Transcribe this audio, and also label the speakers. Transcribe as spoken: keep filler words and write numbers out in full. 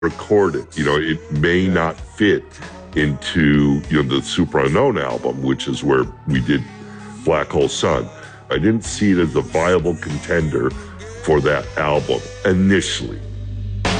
Speaker 1: record it. You know, it may not fit into, you know, the Super Unknown album, which is where we did Black Hole Sun. I didn't see it as a viable contender for that album initially.